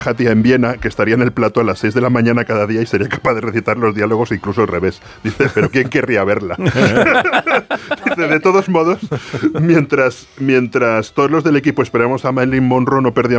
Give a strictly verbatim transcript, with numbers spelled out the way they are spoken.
Hatia en Viena, que estaría en el plató a las seis de la mañana cada día y sería capaz de recitar los diálogos incluso al revés. Dice, pero ¿quién querría verla? Dice, de todos modos, mientras, mientras todos los del equipo esperamos a Marilyn Monroe, no perdíamos